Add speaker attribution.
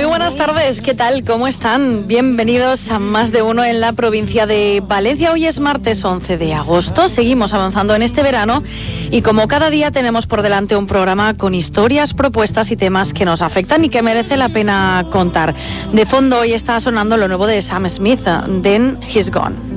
Speaker 1: buenas tardes, ¿qué tal? ¿Cómo están? Bienvenidos a Más de Uno en la provincia de Valencia. Hoy es martes 11 de agosto, seguimos avanzando en este verano y como cada día tenemos por delante un programa con historias, propuestas y temas que nos afectan y que merece la pena contar. De fondo hoy está sonando lo nuevo de Sam Smith, Then He's Gone.